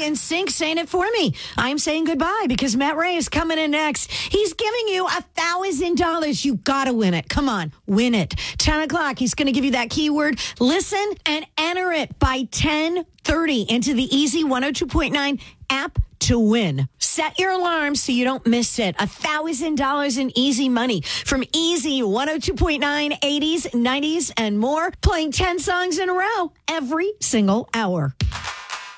NSYNC saying it for me. I'm saying goodbye because Matt Ray is coming in next. He's giving you $1,000. You got to win it. Come on, win it. 10 o'clock, he's going to give you that keyword. Listen and enter it by 10:30 into the Easy 102.9 app to win. Set your alarm so you don't miss it. $1,000 in easy money from Easy 102.9, 80s, 90s, and more. Playing 10 songs in a row every single hour.